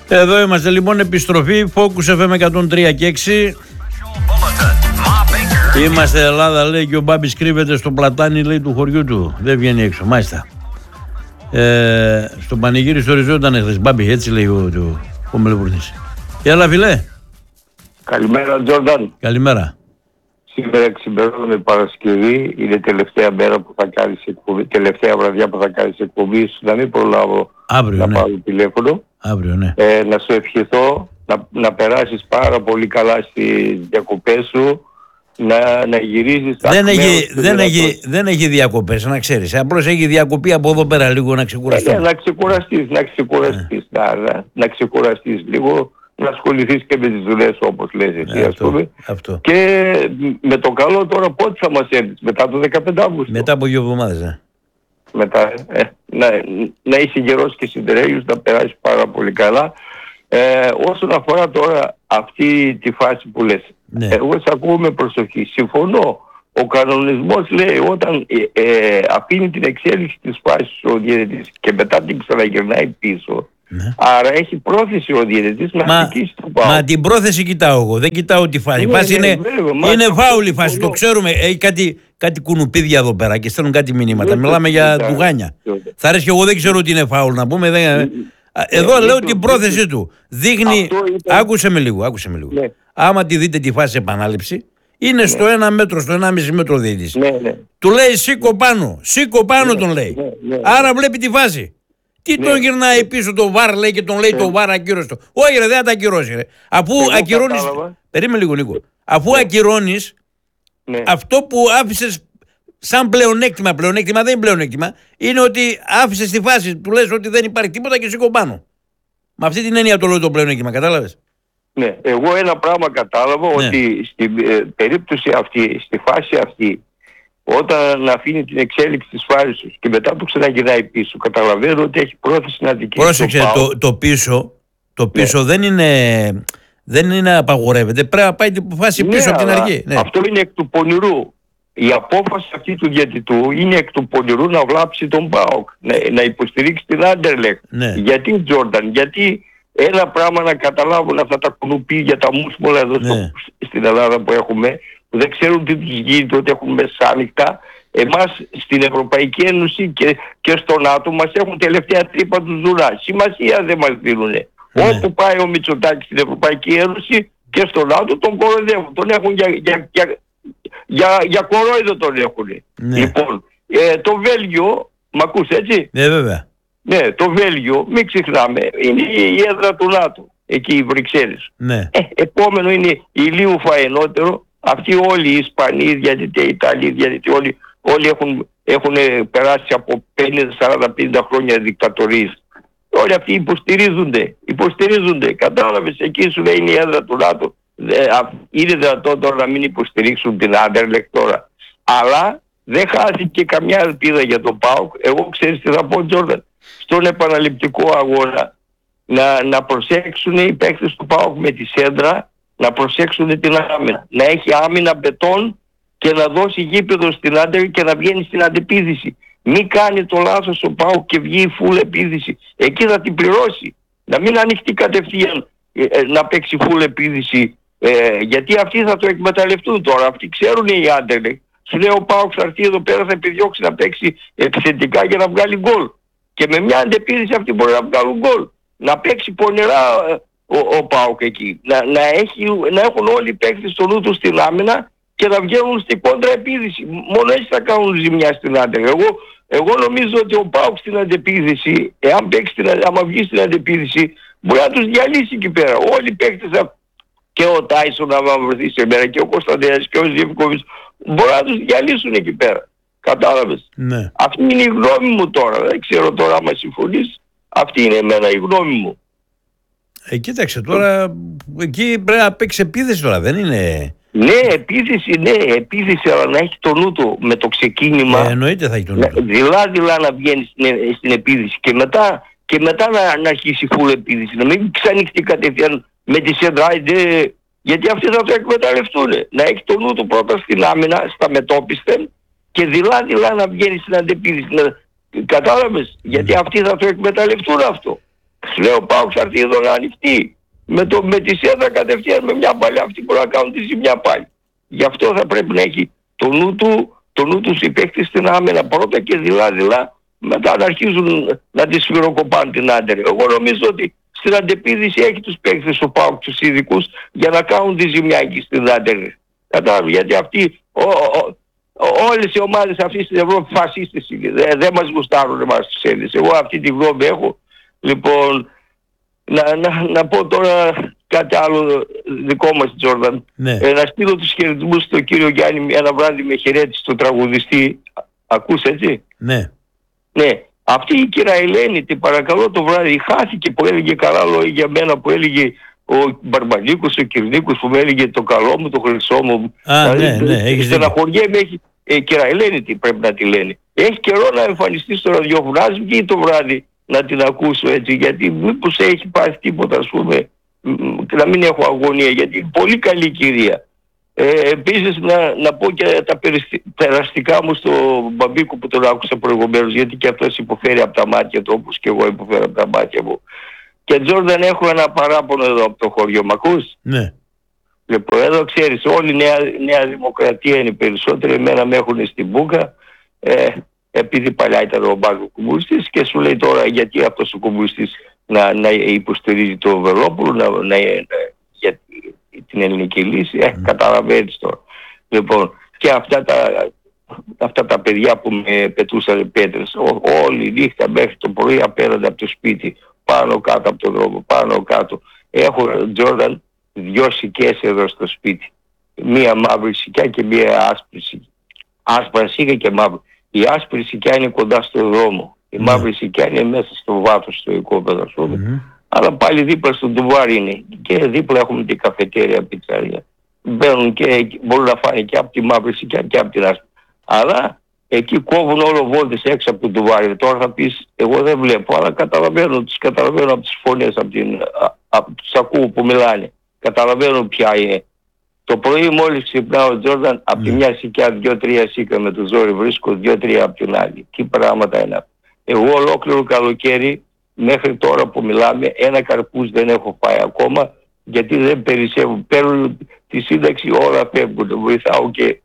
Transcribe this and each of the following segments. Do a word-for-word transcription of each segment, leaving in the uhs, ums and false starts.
Εδώ είμαστε λοιπόν, επιστροφή Focus εφ εμ εκατόν τρία και έξι. Είμαστε Ελλάδα, λέει, και ο Μπάμπης κρύβεται στο πλατάνι, λέει, του χωριού του. Δεν βγαίνει έξω, μάλιστα. Ε, στο πανηγύρι στο Ριζό ήταν εχθές. Μπάμπη, έτσι λέει ο, ο, ο Μελεβουρνής. Έλα, φιλέ. Καλημέρα, Τζόρνταν. Καλημέρα. Σήμερα ξημερώνουμε Παρασκευή, είναι τελευταία μέρα που θα κάνεις εκπομπή, τελευταία βραδιά που θα κάνεις εκπομπή, να μην προλάβω αύριο, να ναι. πάρω τηλέφωνο. Αύριο, ναι. Ε, να σου ευχηθώ να, να περάσεις πάρα πολύ καλά στις διακοπές σου, να, να γυρίσεις... Δεν έχει, δεν, έχει, δεν έχει διακοπές, να ξέρεις. Απλώς έχει διακοπή από εδώ πέρα λίγο να ξεκουραστείς. Ε, ναι, να ξεκουραστείς, να ξεκουραστείς, ε. να, να, να ξεκουραστείς λίγο, να ασχοληθείς και με τις δουλειές όπως λες εσύ, ε, ας πούμε. Αυτό. Και με το καλό τώρα πότε θα μας έρθεις, μετά το δεκαπέντε Αυγούστου. Μετά από δύο εβδομάδες, ναι. Μετά, ε, να, να είσαι γερός και συντρέλιος, να περάσεις πάρα πολύ καλά. Ε, όσον αφορά τώρα αυτή τη φάση που λες, ναι. εγώ σε ακούω με προσοχή. Συμφωνώ. Ο κανονισμός λέει όταν ε, ε, αφήνει την εξέλιξη της φάσης ο διαιτητής και μετά την ξαναγυρνάει πίσω, ναι. Άρα έχει πρόθεση ο διαιτητής να χτυπήσει το ΠΑΟΚ. Μα την πρόθεση κοιτάω εγώ, δεν κοιτάω τη φάση. Η ναι, φάση ναι, είναι, βέβαια, είναι φάουλη φάση, το ξέρουμε. Έχει κάτι, κάτι κουνουπίδια εδώ πέρα και στέλνουν κάτι μηνύματα. Ναι, Μιλάμε για ναι, ντουγάνια. ναι. Θα αρέσει και εγώ δεν ξέρω ότι είναι φάουλ να πούμε. Δεν... Ναι, εδώ ναι, λέω ναι, την πρόθεσή ναι, του. Δείχνει. Ήταν... Άκουσε με λίγο, άκουσε με λίγο. Ναι. Άμα τη δείτε τη φάση επανάληψη, είναι ναι. στο ένα μέτρο, στο ενάμιση μέτρο διαιτητής. Ναι, ναι. Του λέει σήκω πάνω, σήκω πάνω ναι, τον λέει. Ναι, ναι, ναι. Άρα βλέπει τη φάση. Τι ναι. τον γυρνάει πίσω το βαρ, λέει, και τον λέει ναι. το βαρ ακύρωστο. Όχι ρε, δεν θα τα ακυρώσει ρε. Αφού ακυρώνεις... Περίμενε λίγο Νίκο. Αφού ναι. ακυρώνεις ναι. αυτό που άφησες σαν πλεονέκτημα, πλεονέκτημα δεν είναι πλεονέκτημα, είναι ότι άφησες τη φάση, του λες ότι δεν υπάρχει τίποτα και σήκω πάνω. Με αυτή την έννοια το λέω το πλεονέκτημα, κατάλαβες. Ναι, εγώ ένα πράγμα κατάλαβα ναι. ότι στην ε, περίπτωση αυτή, στη φάση αυτή, όταν αφήνει την εξέλιξη της φάσης και μετά του ξαναγυρνάει πίσω, καταλαβαίνω ότι έχει πρόθεση να δικήσει. Πρόσεξε, το, το, το πίσω, το πίσω ναι. δεν, είναι, δεν είναι απαγορεύεται. Πρέπει να πάει την φάση ναι, πίσω από την αρχή. Ναι. Αυτό είναι εκ του πονηρού. Η απόφαση αυτή του διαιτητού είναι εκ του πονηρού να βλάψει τον ΠΑΟΚ, να, να υποστηρίξει την Άντερλεχτ. Ναι. Γιατί Τζόρνταν, γιατί ένα πράγμα να καταλάβουν αυτά τα κουνουπίδια, τα μουσμόλα εδώ ναι. στο, στην Ελλάδα που έχουμε, που δεν ξέρουν τι τους γίνεται, ότι έχουν μεσάνυχτα. Εμάς στην Ευρωπαϊκή Ένωση και, και στο ΝΑΤΟ μας έχουν τελευταία τρύπα του ζουρά. Σημασία δεν μας δίνουν. Ναι. Όπου πάει ο Μητσοτάκης στην Ευρωπαϊκή Ένωση και στο ΝΑΤΟ τον κοροϊδεύουν. Τον έχουν για, για, για, για, για κορόιδο τον έχουν. Ναι. Λοιπόν, ε, το Βέλγιο, μ' ακούς έτσι? Ναι, βέβαια. Ναι, το Βέλγιο, μην ξεχνάμε, είναι η έδρα του ΝΑΤΟ, εκεί οι Βρυξέλλες. Ναι. Ε, επόμενο είναι η λίγο φαενότερο. Αυτοί όλοι οι Ισπανοί, οι διαιτητές, οι Ιταλοί, οι διαιτητές, όλοι, όλοι έχουν, έχουν περάσει από πενήντα σαράντα πενήντα χρόνια δικτατορίες. Όλοι αυτοί υποστηρίζονται, υποστηρίζονται. Κατάλαβες, εκεί σου λέει είναι η έδρα του ΝΑΤΟ. Είναι δυνατόν τώρα να μην υποστηρίξουν την Άντερλεχτ τώρα. Αλλά δεν χάθηκε καμιά ελπίδα για τον ΠΑΟΚ. Εγώ ξέρεις τι θα πω, Τζόρνταν. Στον επαναληπτικό αγώνα να, να προσέξουν οι παίκτες του ΠΑΟΚ με τη σέντρα, να προσέξουν την άμυνα. Να έχει άμυνα μπετόν και να δώσει γήπεδο στην Άντερ και να βγαίνει στην αντεπίδηση. Μην κάνει το λάθος ο ΠΑΟΚ και βγει φουλ επίδηση. Εκεί θα την πληρώσει. Να μην ανοιχτεί κατευθείαν ε, να παίξει φουλ επίδηση. Ε, γιατί αυτοί θα το εκμεταλλευτούν τώρα. Αυτοί ξέρουν οι Άντερ. Σου λέει ο ΠΑΟΚ θα έρθει εδώ πέρα, θα επιδιώξει να παίξει επιθετικά και να βγάλει γκολ. Και με μια αντεπίδηση αυτοί μπορεί να βγάλουν γκολ. Να παίξει πονηρά ο, ο ΠΑΟΚ εκεί. Να, να, έχει, να έχουν όλοι οι παίκτες στο νου τους στην άμυνα και να βγαίνουν στην κόντρα επίδυση. Μόνο έτσι θα κάνουν ζημιά στην Άντερ. Εγώ, εγώ νομίζω ότι ο ΠΑΟΚ στην αντεπίδηση, εάν παίξει την, άμα βγει στην αντεπίδηση, μπορεί να τους διαλύσει εκεί πέρα. Όλοι οι παίκτες, και ο Τάισον να βρεθεί σε μέρα και ο Κωνσταντέλιας και ο Ζιβκοβιτς, μπορεί να τους διαλύσουν εκεί πέρα. Κατάλαβες. Ναι. Αυτή είναι η γνώμη μου τώρα. Δεν ξέρω τώρα άμα συμφωνείς. Αυτή είναι εμένα η γνώμη μου. Ε, κοίταξε τώρα, εκεί πρέπει να παίξει επίθεση τώρα, δεν είναι... Ναι, επίθεση, ναι, επίθεση, αλλά να έχει το νου του με το ξεκίνημα. Ε, εννοείται θα έχει το νου του. Δειλά-δειλά να βγαίνει στην, στην επίθεση και μετά, και μετά να, να αρχίσει φουλ επίθεση. Να μην ξανοιχτεί κατευθείαν με τη σέντρα, γιατί αυτοί θα το εκμεταλλευτούν. Να έχει το νου του πρώτα στην άμυνα, στα μετόπιστεν, και δειλά-δειλά να βγαίνει στην αντεπίθεση. Να... Κατάλαβες, mm. γιατί αυτοί θα το εκμεταλλευτούν αυτό. Σου λέω ο ΠΑΟΚ θα έρθει εδώ να ανοιχτεί. Με, το, με τη Σέντρα κατευθείαν με μια παλιά αυτή που να κάνουν τη ζημιά πάλι. Γι' αυτό θα πρέπει να έχει το νου του, το νου τους οι παίκτες στην άμυνα πρώτα και δειλά-δειλά μετά να αρχίζουν να τη σφυροκοπάνε την Άντερ. Εγώ νομίζω ότι στην αντεπίδηση έχει τους παίκτες ο ΠΑΟΚ τους ειδικούς για να κάνουν τη ζημιά εκεί στην Άντερ. Κατάλαβε, γιατί αυτοί, ο, ο, ο, όλες οι ομάδες αυτής στην Ευρώπη φασίστες δεν δε μας γουστάρουν εμάς τους Έλληνες. Εγώ αυτή τη γνώμη έχω. Λοιπόν, να, να, να πω τώρα κάτι άλλο δικό μας, Τζόρνταν. Ναι. Ε, να στείλω τους χαιρετισμούς στον κύριο Γιάννη ένα βράδυ με χαιρέτηση στον τραγουδιστή. Ακούς έτσι? Ναι. Ναι. Αυτή η κυρία Ελένη, την παρακαλώ το βράδυ, χάθηκε που έλεγε καλά λόγια για μένα, που έλεγε ο Μπαρμπαλίκος, ο Κυρνίκος που με έλεγε το καλό μου, το χρυσό μου. Α, δηλαδή, ναι, ναι, έχεις στεναχωριέμαι, έχει, ε, κυρία Ελένη τι πρέπει να τη λένε. Έχει καιρό να εμφανιστεί στο ραδιόφωνο, ας βγει το βράδυ να την ακούσω έτσι, γιατί μήπως έχει πάθει τίποτα, ας πούμε, να μην έχω αγωνία, γιατί πολύ καλή κυρία. Ε, επίσης να, να πω και τα περαστικά μου στο Μπαμπίκο που τον άκουσα προηγουμένως, γιατί και αυτός υποφέρει από τα μάτια του όπως και εγώ υποφέρω από τα μάτια μου. Και Τζόρνταν, έχω ένα παράπονο εδώ από το χωριό, μ' ακούς? Ναι. Λοιπόν, εδώ ξέρεις, όλη η νέα, νέα Δημοκρατία είναι περισσότεροι, εμένα με έχουν στην μπούκα, ε, επειδή παλιά ήταν ο Μπάρκο κομμουνιστής και σου λέει τώρα γιατί αυτός ο κομμουνιστής να, να υποστηρίζει το Βελόπουλο, να, να, να, για την ελληνική λύση, ε, mm. καταλαβαίνεις τώρα. Λοιπόν, και αυτά τα, αυτά τα παιδιά που με πετούσαν πέτρες, ό, όλη νύχτα μέχρι το πρωί απέναντι από το σπίτι, πάνω κάτω από τον δρόμο, πάνω κάτω. Έχω, Τζόρνταν, δυο σικές εδώ στο σπίτι. Μία μαύρη σικιά και μία άσπρη σικιά. Άσπρα σίκα και μαύρη. Η άσπρη σικιά είναι κοντά στο δρόμο. Η mm. μαύρη σικιά είναι μέσα στο βάθος στο οικόπεδο, ας πούμε. Mm-hmm. Αλλά πάλι δίπλα στο ντουβάρι είναι. Και δίπλα έχουμε την καφετέρια, πιτσαρία. Μπαίνουν και μπορούν να φάνε και από τη μαύρη σικιά και από την άσπρη. Αλλά εκεί κόβουν όλο βόλτες έξω από το ντουβάρι. Τώρα θα πεις, εγώ δεν βλέπω, αλλά καταλαβαίνω, τους καταλαβαίνω από τις φωνές, από, την, από τους ακούω που μιλάνε. Καταλαβαίνω ποια είναι. Το πρωί μόλις ξυπνάω ο Τζόρνταν, από τη μια σικιά δυο-τρία σίκα με το ζόρι βρίσκω, δυο-τρία από την άλλη. Τι πράγματα είναι αυτά. Εγώ ολόκληρο καλοκαίρι, μέχρι τώρα που μιλάμε, ένα καρπούς δεν έχω φάει ακόμα, γιατί δεν περισσεύουν. Παίρνω τη σύνταξη, όλα φεύγουν. Βοηθάω και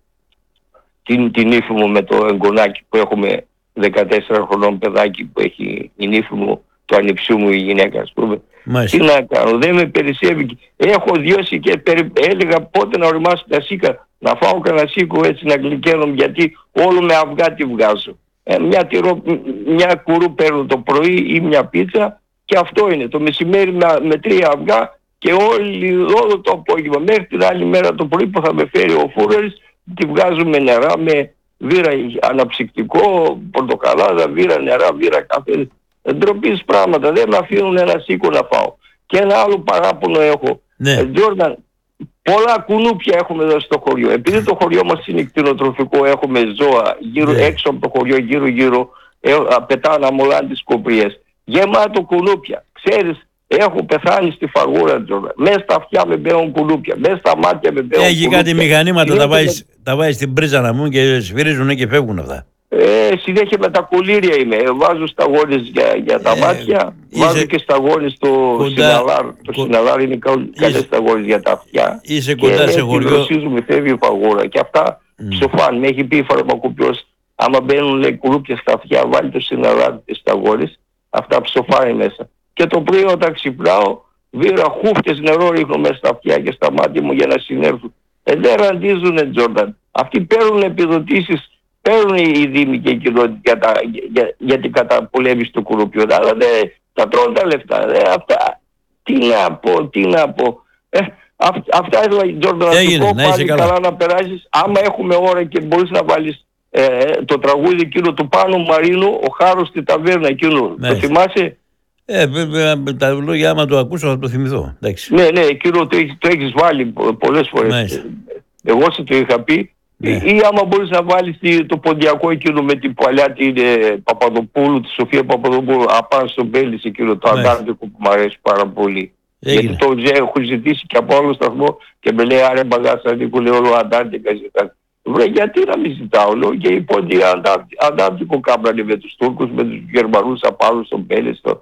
την, την ύφη μου με το εγγονάκι που έχουμε, δεκατέσσερα χρονών παιδάκι που έχει η ύφη μου, το ανιψιού μου η γυναίκα, ας πούμε. Μάλιστα. Τι να κάνω, δεν με περισσεύει. Έχω δυο σικές, έλεγα πότε να οριμάσω τα σίκα, να φάω κανένα σίκο έτσι να γλυκαίνω, γιατί όλο με αυγά τη βγάζω. Ε, μια, τυρό, μια κουρού παίρνω το πρωί ή μια πίτσα και αυτό είναι. Το μεσημέρι με, με τρία αυγά και όλη, όλο το απόγευμα μέχρι την άλλη μέρα το πρωί που θα με φέρει ο φούρερης, τη βγάζω με νερά, με βήρα αναψυκτικό, πορτοκαλάδα, βήρα νερά, βήρα καφέ. Ντροπής πράγματα, δεν με αφήνουν ένα σίκο να φάω. Και ένα άλλο παράπονο έχω. Ναι. Τζόρνταν, πολλά κουνούπια έχουμε εδώ στο χωριό. Επειδή το χωριό μας είναι κτηνοτροφικό, έχουμε ζώα γύρω, ναι. έξω από το χωριό, γύρω γύρω, ε, πετάνε αμολάν τις κοπρίες. Γεμάτο κουνούπια. Ξέρεις, έχω πεθάνει στη φαγούρα, Τζόρνταν. Μέσα στα αυτιά με μπαίνουν κουνούπια, μέσα στα μάτια με μπαίνουν κουνούπια. Έχει κάτι μηχανήματα, τα βάζεις, με... τα βάζεις στην πρίζα να μου και σφυρίζουν και φεύγουν αυτά. Ε, συνέχεια με τα κουλήρια είμαι. Βάζω σταγόνες για, για τα ε, μάτια, είσαι... βάζω και σταγόνες στο συναλάρ. Το Κο... συναλάρ είναι καλές σταγόνες για τα αυτιά. Είσαι κοντά σε χωριό. Και δροσίζουμε, φεύγει η φαγούρα. Και αυτά mm. ψοφάν. Με έχει πει η φαρμακοποιός, άμα μπαίνουν λέει κουρούπια στα αυτιά, βάλει το συναλάρ τις σταγόνες, αυτά ψοφάνε μέσα. Και το πρωί όταν ξυπνάω, βήρα χούφτες νερό ρίχνω μέσα στα αυτιά και στα μάτια μου για να συνέλθουν. Ε, δεν ραντίζουνε, Τζόρνταν. Αυτοί παίρνουν επιδοτήσεις. Παίρνουν οι δήμοι και οι κοινότητες για, τα, για, για την καταπολέμηση του κουρουπιού, αλλά δεν τα τρώνε τα λεφτά. Ε, αυτά, τι να πω, τι να πω. Ε, αυ, αυτά ήθελα, Τζόρνταν, να σου πω, πάλι καλά. καλά να περάσεις. Άμα έχουμε ώρα και μπορείς να βάλεις ε, το τραγούδι εκείνο του Πάνου Μαρίνου, ο Χάρος στη ταβέρνα εκείνο. Ναι. Το θυμάσαι? Ε, βέβαια, τα λόγια άμα το ακούσω θα το θυμηθώ. Εντάξει. Ναι, ναι, εκείνο το, το έχεις βάλει πολλές φορές. Ναι. Εγώ σε το είχα πει. Ναι. Ή άμα μπορείς να βάλεις το ποντιακό εκείνο με την παλιά την ε, Παπαδοπούλου, τη Σοφία Παπαδοπούλου, απάνω στον Μπέλης εκείνο το ναι. αντάρτικο που μου αρέσει πάρα πολύ. Έγινε. Γιατί το ζε, έχω ζητήσει και από άλλο σταθμό και με λέει άρε μπαγάσα Νίκο, λέω όλο αντάρτικα ζητάνε. Βρε γιατί να μην ζητάω, λέω, και οι πόντιοι αντάρτικο κάμπρανε με τους Τούρκους, με τους Γερμανούς απάνω στον Μπέλης. Το...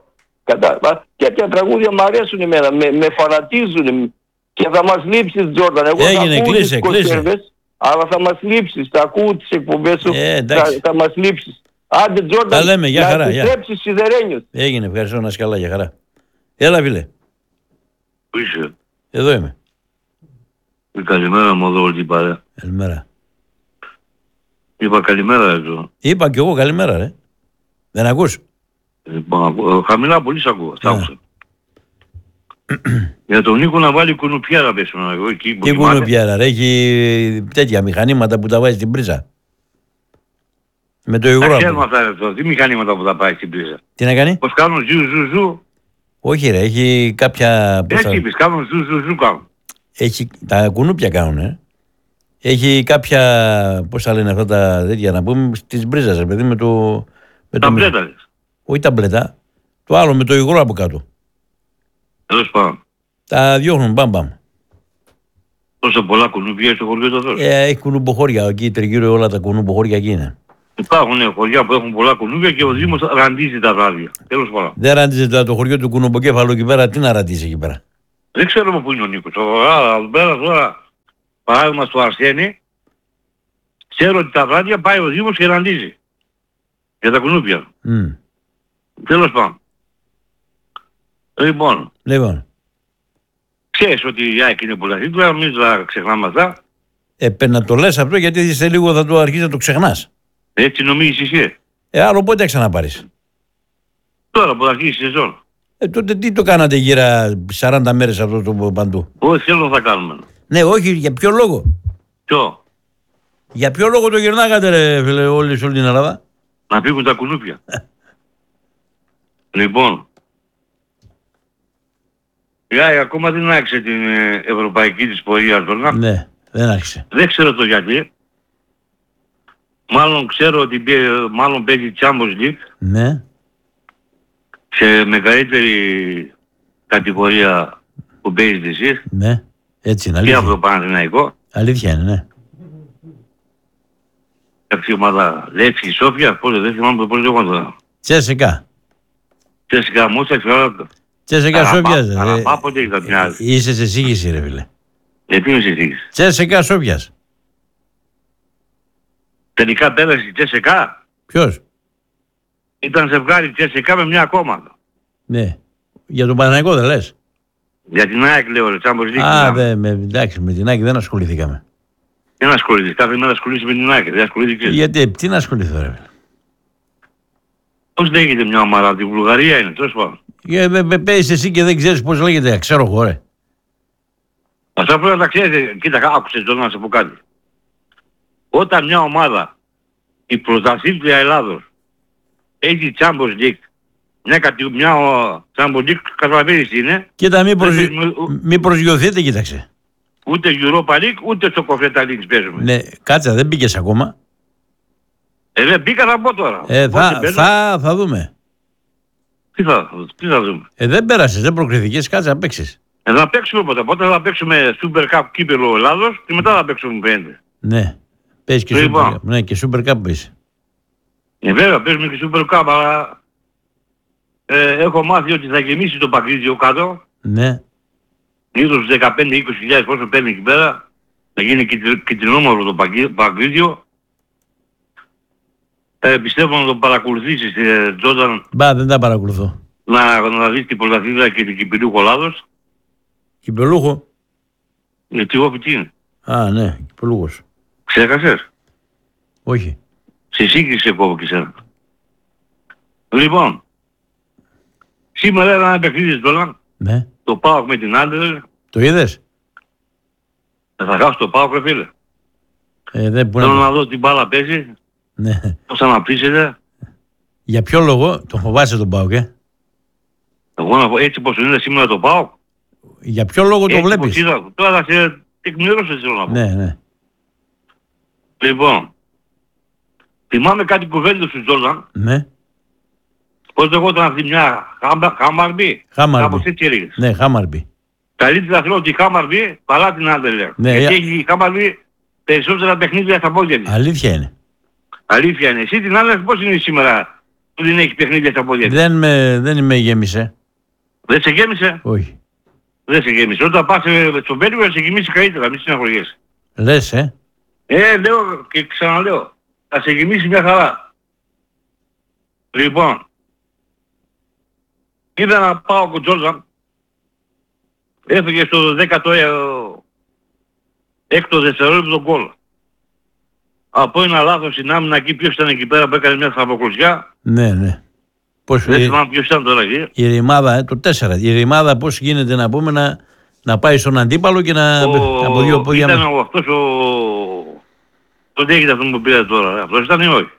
Κατά, τέτοια τραγούδια μου αρέσουν εμένα, με, με φανατίζουν και θα μας λείψεις, Τζόρνταν. Εγώ Έγινε, θα ακούω κλείσε, τις κονσέρβες, αλλά θα μας λείψεις. Θα ακούω τις εκπομπές σου, ε, θα, θα μας λείψεις. Άντε, Τζόρνταν, λέμε, για να χαρά, επιστρέψεις σιδερένιος. Έγινε, ευχαριστώ, να είσαι καλά, για χαρά. Έλα, φίλε. Πού είσαι? Εδώ είμαι. Καλημέρα μου εδώ όλη την παρέα. Καλημέρα. Είπα καλημέρα εδώ. Είπα κι εγώ καλημέρα, ρε. Δεν ακούς? Λοιπόν, χαμηλά πολύ σ' ακούω. Σ' άκουσα. Για τον Νίκο να βάλει κουνουπιάρα πέσω εγώ εκεί που τι κουνουπιάρα, ρε. Έχει τέτοια μηχανήματα που τα βάζει στην πρίζα. Με το υγρό. Ξέρουμε αυτά εδώ. Τι μηχανήματα που θα πάει στην πρίζα. Τι να κάνει? Πώς κάνουν ζου ζου ζου. Όχι ρε, έχει κάποια... Έτσι είπες, κάνουν ζου ζου ζου κάνουν. Έχει, τα κουνούπια κάνουν, ε. Έχει κάποια, πώς θα λένε αυτά τα τέτοια να πούμε, στις μπρίζας, ρε παιδί, με το... Με τα το μπλέτα λες. Όχι τα μπλέτα, το άλλο με το υγρό από κάτω. Τέλος πάντων. Τα διώχνουν μπαμ μπαμ. Τόσα πολλά κουνούπια στο χωριό το δώσω. Ε, έχει κουνουποχώρια, εκεί τριγύρω όλα τα κουνουποχώρια εκεί είναι. Υπάρχουν χωριά που έχουν πολλά κουνούπια και ο Δήμος ραντίζει τα βράδια. Τέλος πάντων. Δεν ραντίζει το χωριό του κουνουποκέφαλου εκεί πέρα, τι να ραντίζει εκεί πέρα. Δεν ξέρουμε πού είναι ο Νίκος. Εδώ πέρα τώρα, παράδειγμα στο Αρσένη, ξέρω ότι τα βράδια πάει ο Δήμος και ραντίζει. Για τα κουνούπια. Mm. Τέλος πάντων. Λοιπόν. Λοιπόν. Ξέρεις ότι η ΑΕΚ είναι πολλά τίτλα, μην τα ξεχνάμε αυτά. Ε, να το λες αυτό γιατί σε λίγο θα το αρχίσει να το ξεχνάς. Έτσι νομίζεις εσύ. Ε, άλλο πότε θα ξαναπάρεις. Τώρα που θα αρχίσει η σεζόν. Ε, τότε τι το κάνατε γύρω σαράντα μέρες αυτό το παντού. Όχι, θέλω θα κάνουμε. Ναι, όχι, για ποιο λόγο. Ποιο? Για ποιο λόγο το γυρνάγατε ρε φίλε όλοι σε όλη την Ελλάδα. Να φύγουν τα κουνούπια. Λοιπόν. Η ΑΕΚ ακόμα δεν άρχισε την ευρωπαϊκή της πορεία τώρα. Ναι, δεν άρχισε. Δεν ξέρω το γιατί. Μάλλον ξέρω ότι μάλλον παίζει Champions League. Ναι. Σε μεγαλύτερη κατηγορία που παίζετε εσείς. Ναι, έτσι είναι αλήθεια. Και από το Παναθηναϊκό. Αλήθεια είναι, ναι. Αυτή η ομάδα Λεύσκη, Σόφια, πώς δεν θυμάμαι πώς το τώρα. Τσέσικα. Τσέσικα, Μούσα, Φιόρα. Τσέσικα, Σόφιας. Αναπάποτε ήταν την άλλη. Είσαι σε σύγχυση ρε φίλε. Γιατί είμαι σε σύγχυση. Τσέσικα, Σόφιας. Τελικά πέρασε η Τσέσικα. Ποιος? Ήταν ζευγάρι Τσέσικα με μια ακόμα. Ναι. Για τον Παναθηναϊκό δεν λες. Για την ΑΕΚ λέω, ρε, Champions League. Α, δε, με, εντάξει, με την ΑΕΚ δεν ασχοληθήκαμε. Δεν ασχοληθείς, κάθε μέρα ασχολείσαι με την ΑΕΚ, δεν ασχοληθήκες. Γιατί, τι να ασχοληθώ ρε. Πώς λέγεται μια ομάδα, τη Βουλγαρία είναι, τέλος πάντων. Ε, παίζεις εσύ και δεν ξέρεις πώς λέγεται, ξέρω εγώ ρε. Αυτά πρέπει να τα ξέρετε, κοίτα, άκουσες τώρα να σε πω κάτι. Όταν μια ομάδα, η πρωταθλήτρια Ελλάδος, έχει Champions League, μια, κατη... μια Champions League καταλαβαίνεις τι είναι. Κοίτα, μη, προσγει... μη προσγειωθείτε, κοίταξε. Ούτε Europa League, ούτε στο Κοφέτα League παίζουμε. Ναι, κάτσε, δεν μπήκες ακόμα. Ε, δεν μπήκα να πω τώρα. Ε, θα, θα, θα δούμε. Τι θα, τι θα δούμε. Ε, δεν πέρασες, δεν προκριθήκες, κάτσε να παίξεις. Ε, θα παίξουμε ποτέ. Πότε θα παίξουμε Super Cup κύπελλο Ελλάδος και μετά θα παίξουμε πέντε. Ναι, παίζεις και Super Cup. Ναι, και Super Cup παίζεις. Ε, βέβαια, παίζουμε και Super Cup, αλλά ε, έχω μάθει ότι θα γεμίσει το Παγκρίτιο κάτω. Ναι. Γύρω στους δεκαπέντε με είκοσι χιλιάδες πόσο παίρνει εκεί πέρα. Θα γίνει κυτρινόμαυρο το Παγκρίτιο. Ε, πιστεύω να το παρακολουθήσεις, ε, Τζόρνταν. Μπα, δεν τα παρακολουθώ. Να, να δεις την πρωταθλήτρια και την Κυπηλούχο Ελλάδος. Κυπελούχο. Γιατί εγώ τι είναι. Α, ναι, Κυπελούχος. Ξέχασες. Όχι. Σε σύγκριση σε κόβω και σένα. Λοιπόν, σήμερα era ένα παιχνίδι Τζόρνταν. Ναι. Το ΠΑΟΚ με την Άντερ. Το είδες. Θα χάσω το ΠΑΟΚ, ρε φίλε. Ε, δεν Θέλω να... να δω την μπάλα παίζει. Ναι. Πώς αναπτύσσεται. Για ποιο λόγο το φοβάσαι τον ΠΑΟΚ, ε? Εγώ να πω έτσι πως είναι σήμερα το ΠΑΟΚ. Για ποιο λόγο το βλέπεις. Είδα, τώρα θα σε τεκμηρώσω θέλω να πω. Ναι, ναι. Λοιπόν, θυμάμαι κάτι κουβέντες του Τζόρνταν. Ναι. Πώς λεγόταν αυτή μια Χάμαρμπι. Χάμαρμπι. Κάπως έτσι έλεγες. Ναι, Χάμαρμπι. Καλύτερα θέλω τη Χάμαρμπι παρά την Άντερλερ. Ναι, γιατί για... έχει η Χάμαρμπι περισσότερα παιχνίδια στα πόδια της. Αλήθεια είναι. Αλήθεια είναι. Εσύ την Άντερλερ πώς είναι σήμερα που δεν έχει παιχνίδια στα πόδια της. Δεν, με, δεν με γέμισε. Δεν σε γέμισε. Όχι. Δεν σε γέμισε. Όταν πας στον Βέλγιο θα σε γεμίσει καλύτερα, μην συναχωριέσαι. Λες, ε. Ε, λέω και ξαναλέω. Θα σε γεμίσει μια χαρά. Λοιπόν. Είδα να πάω ο Τζόρνταν. Έφυγε στο δέκατο έκτο δευτερόλεπτο γκολ. Από ένα λάθος στην άμυνα εκεί, ποιος ήταν εκεί πέρα που έκανε μια θαυμοκλωσιά. Ναι, ναι. Πώς, δεν θυμάμαι ποιος ήταν τώρα εκεί. Η ρημάδα, ε, το τέσσερα. Η ρημάδα πώς γίνεται να πούμε να, να πάει στον αντίπαλο και να ο, από δύο πόδια. Ήταν ο, αυτός ο... Τον έγινε αυτό που πήρε τώρα. Αυτός ήταν ή όχι.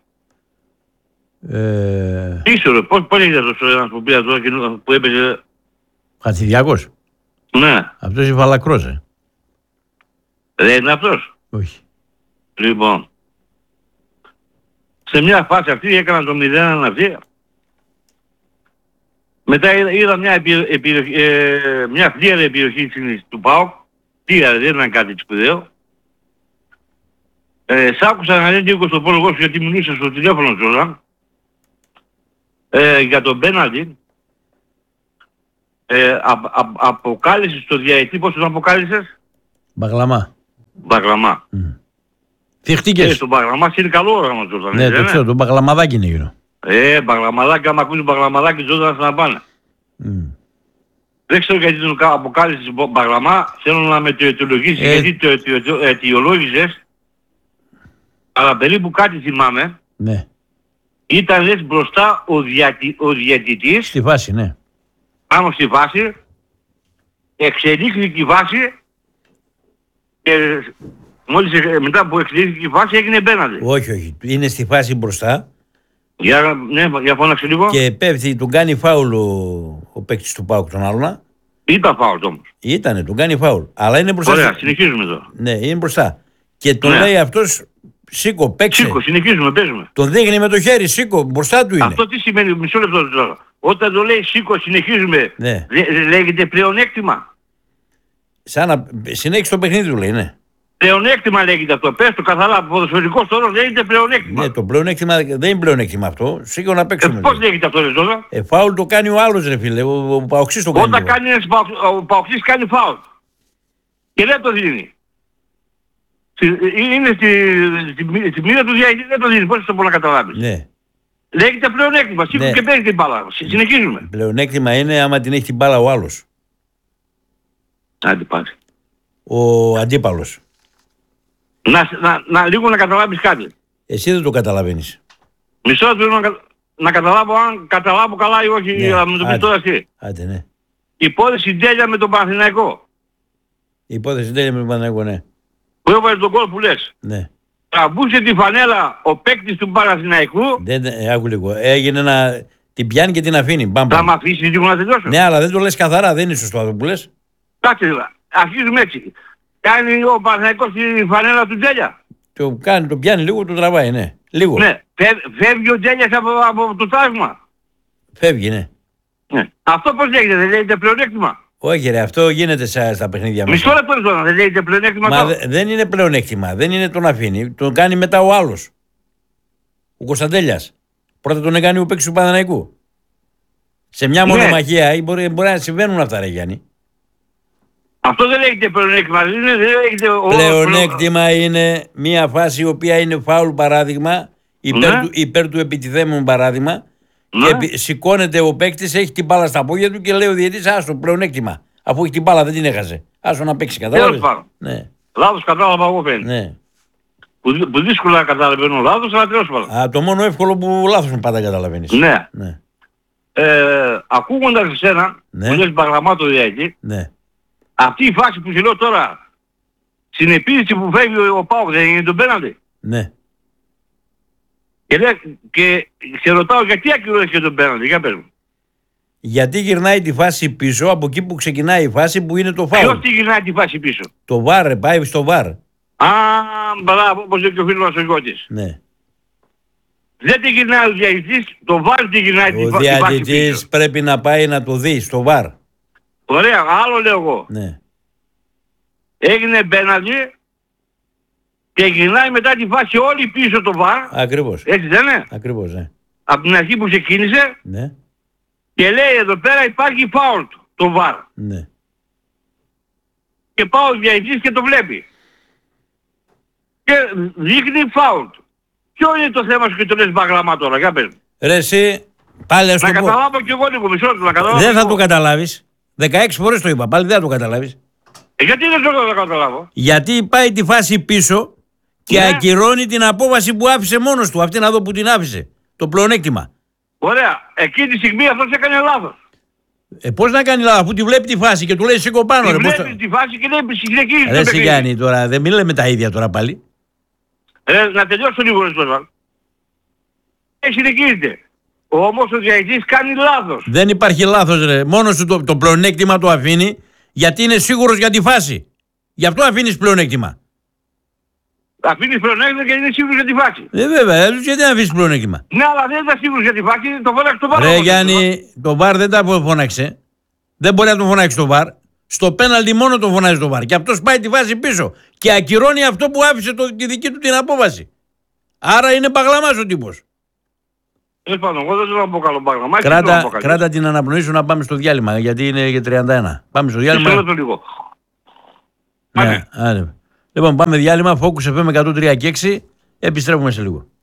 Ε... Ίσο ρε, πώς, πώς έγινε αυτός ένας που πήρε τώρα και που έπαιζε. Χατζηδιάκος. Ναι. Αυτός η Φαλακρός, ε. Δεν είναι αυτός. Όχι. Λοιπόν. Σε μια φάση αυτή έκανα το μηδέν ένα αυτή. Μετά είδα, είδα μια, επι, επι, ε, μια φλίαρη περιοχή του ΠΑΟΚ. Φλίαρη, δεν ήταν κάτι σπουδαίο. Ε, σ' άκουσα να λένε στο πρόλογο σου γιατί μιλήσα στο τηλέφωνο Τζόρνταν. Ε, για τον πέναλτι. Ε, α, α, αποκάλυψες το διαετή, πώς τον αποκάλυψες? Μπαγλαμά. Μπαγλαμά. Mm. Θυχτήκες. Ε, στον Μπαγλαμά είναι καλό όραμα Τζόρνταν. Ναι, το ξέρω, τον Μπαγλαμαδάκι είναι γύρω. Ε, Μπαγλαμαδάκι, άμα ακούσεις Μπαγλαμαδάκι Τζόρνταν θα πάνε. Mm. Δεν ξέρω γιατί τον αποκάλυψες Μπαγλαμά, θέλω να με το αιτιολογήσεις, ε... γιατί το, το, το αιτιολόγησες, αλλά περίπου κάτι θυμάμαι. Ναι. Ήταν λες μπροστά ο, διατη, ο διαιτητής. Στη βάση, ναι. Πάνω στη βάση, εξελίχθηκε η βάση και μόλις μετά που εξελίχθηκε η βάση έγινε πέναλτι. Όχι, όχι. Είναι στη φάση μπροστά. Για, ναι, για φώναξε λίγο. Και πέφτει, του κάνει φάουλ ο, ο παίκτης του ΠΑΟΚ τον άλλον. Ήταν φάουλ όμως. Ήτανε, του κάνει φάουλ. Αλλά είναι μπροστά. Ωραία, συνεχίζουμε τώρα. Ναι, είναι μπροστά. Και τον ναι. λέει αυτός, σήκω, παίξε. Σήκω, συνεχίζουμε, παίζουμε. Τον δείχνει με το χέρι, σήκω, μπροστά του είναι. Αυτό τι σημαίνει, μισό λεπτό τώρα. Όταν το λέει σήκω, συνεχίζουμε, ναι. λέ, λέγεται πλεονέκτημα. Σαν να συνέχισε το παιχνίδι του λέει, ναι. Πλεονέκτημα λέγεται αυτό. Πες το καθαρά, ποδοσφαιρικός τόρος λέγεται πλεονέκτημα. Ναι, το πλεονέκτημα δεν είναι πλεονέκτημα αυτό. Σήκω να παίξουμε. Ε, πώς λέγεται αυτό ρε τώρα. Ε, φάουλ το κάνει ο άλλος ρε φίλε, ο, ο Παοξής το κάνει. Όταν κάνει ένας, ο Παοξής κάνει φάουλ. Και δεν το δίνει. Είναι στη, στη, στη μοίρα του διαιτητή, δεν το δίνει. Πώς το μπορεί να καταλάβεις. Ναι. Λέγεται πλεονέκτημα. Σήκω ναι. Και παίρνει την μπάλα. Συνεχίζουμε. Πλεονέκτημα είναι άμα την έχει την μπάλα ο άλλος. Άντε πάλι. Ο αντίπαλος. Να, να, να, λίγο να καταλάβεις κάτι. Εσύ δεν το καταλαβαίνεις. Μισό λεπτό να, να καταλάβω αν καταλάβω καλά ή όχι, ναι, να μου το πεις τώρα εσύ. Άντε, ναι. Υπόθεση τέλεια με τον Παναθηναϊκό. Υπόθεση τέλεια με τον Παναθηναϊκό, ναι. Που έβαλε τον κόλ που λες. Ναι. Τραβούσε τη φανέλα ο παίκτης του Παναθηναϊκού. Δεν, ε, άκου λίγο. Έγινε να την πιάνει και την αφήνει. Μπαμ, μπαμ. Θα μ' αφήσεις λίγο να τελειώσω. Ναι, αλλά δεν το λες καθαρά, δεν είναι σωστό αυτό που λες. Κάτσε, αρχίζουμε έτσι. Κάνει ο Παναθηναϊκός τη φανέλα του Τζέλια. Το κάνει, το πιάνει λίγο, το τραβάει, ναι. Λίγο. Ναι, φεύγει ο Τζέλιας από, από το τάγμα. Φεύγει, ναι. Ναι. Αυτό πώς λέγεται, δεν λέγεται πλεονέκτημα. Όχι ρε, αυτό γίνεται στα, στα παιχνίδια μας. Μισό λεπτό τώρα, δεν λέγεται πλεονέκτημα. Μα δε, δεν είναι πλεονέκτημα, δεν είναι τον αφήνει, τον κάνει μετά ο άλλος. Ο Κωνσταντέλιας. Πρώτα τον έκανε ο παίκτης του Παναθηναϊκού. Σε μια ναι. μονομαχία μπορεί, μπορεί να συμβαίνουν αυτά ρε Γιάννη. Αυτό δεν λέγεται πλεονέκτημα. Δεν λέγεται... Πλεονέκτημα ο... είναι μια φάση η οποία είναι φάουλ παράδειγμα, υπέρ, ναι. του, υπέρ του επιτιθέμενου παράδειγμα, ναι. και σηκώνεται ο παίκτης, έχει την μπάλα στα πόδια του και λέει ο διαιτητής άστο πλεονέκτημα. Αφού έχει την μπάλα δεν την έχασε. Άστο να παίξει, κατάλαβες. Ναι. Λάθος κατάλαβα εγώ πέντε. Ναι. Που, που δύσκολα καταλαβαίνω λάθος, αλλά τέλος πάντων. Α, το μόνο εύκολο που λάθος μου πάντα καταλαβαίνεις. Ναι. ναι. Ε, ακούγοντας εσένα, ναι. που λες Μπαγλαμάτο διαιτητή, ναι. αυτή η φάση που σου λέω τώρα, στην επίθεση που φεύγει ο ΠΑΟΚ δεν είναι τον πέναλτι. Ναι. Και, δε, και σε ρωτάω γιατί ακυρώνεις και τον πέναλτι, για πες μου. Γιατί γυρνάει τη φάση πίσω από εκεί που ξεκινάει η φάση που είναι το φάουλ. Ποιος τι γυρνάει τη φάση πίσω. Το βάρ, πάει στο βάρ. Α, μπράβο, όπως λέει και ο φίλος μας ο Γιώτης. Ναι. Δεν τη γυρνάει ο διαιτητής, το βάρ τη γυρνάει τη φάση πίσω. Ο διαιτητής πρέπει να πάει να το δει στο βάρ. Ωραία, άλλο λέω εγώ. Ναι. Έγινε πέναλτι και γυρνάει μετά τη φάση όλη πίσω το βάρ. Ακριβώς. Έτσι δεν είναι. Ακριβώς, ναι. Από την αρχή που ξεκίνησε. Ναι. Και λέει εδώ πέρα υπάρχει φάουλ του. το βαρ. Ναι. Και πάω ο διαιτητής και το βλέπει. Και δείχνει φάουλ. Ποιο είναι το θέμα σου και το λες μπαγλαμά τώρα, για πες μου. Ρε εσύ, πάλι ας το Να πω. καταλάβω κι εγώ λίγο μισό λεπτό, να καταλάβω. Δεν θα το καταλάβεις. δεκαέξι φορές το είπα, πάλι δεν θα το καταλάβεις. Ε, γιατί δεν το να καταλάβω. Γιατί πάει τη φάση πίσω και ναι. ακυρώνει την απόβαση που άφησε μόνος του. Αυτή να δω που την άφησε. Το πλεονέκτημα. Ωραία. Εκείνη τη στιγμή αυτός έκανε λάθος. Ε, πώς να κάνει λάθος, αφού τη βλέπει τη φάση και του λέει σήκω πάνω. Τη Ρε, βλέπει πώς θα... τη φάση και λέει συνεχίζει το Ρε παιχνίδι. Γιάννη τώρα, δεν μιλάμε τα ίδια τώρα πάλι. Ρε, να τελειώσω λίγο ρε Σπορβάν. Ε, συνεχίζεται. Όμως ο διαιτητής κάνει λάθος. Δεν υπάρχει λάθος ρε. Μόνος του το, το πλεονέκτημα το αφήνει γιατί είναι σίγουρος για τη φάση. Γι' αυτό αφήνεις πλεονέκτημα. Αφήνεις πλεονέκτημα και είναι σίγουρος για τη φάση. Ε, βέβαια, γιατί να αφήσεις πλεονέκτημα. Ναι, αλλά δεν ήταν σίγουρος για τη φάση, το φώναξε το βάρ. Ρε Γιάννη, το βάρ δεν τα φώναξε. Δεν μπορεί να τον φωνάξει το βάρ. Στο πέναλτι μόνο τον φωνάζει το βάρ. Και αυτός πάει τη φάση πίσω. Και ακυρώνει αυτό που άφησε το, τη δική του την απόβαση. Άρα είναι παγλαμάς ο τύπος. Τέλος πάντων, εγώ δεν θέλω να πω καλό πράγμα. Κράτα, κράτα την αναπνοή σου να πάμε στο διάλειμμα, γιατί είναι για τριάντα ένα. Πάμε στο διάλειμμα. Μισό λεπτό λίγο. Ναι, άρα. Λοιπόν, πάμε διάλειμμα. Focus εφ εμ εκατόν τρία και έξι. Επιστρέφουμε σε λίγο.